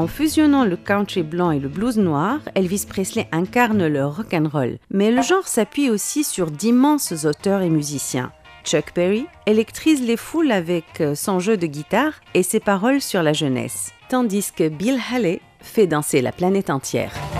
En fusionnant le country blanc et le blues noir, Elvis Presley incarne le rock'n'roll. Mais le genre s'appuie aussi sur d'immenses auteurs et musiciens. Chuck Berry électrise les foules avec son jeu de guitare et ses paroles sur la jeunesse, tandis que Bill Haley fait danser la planète entière.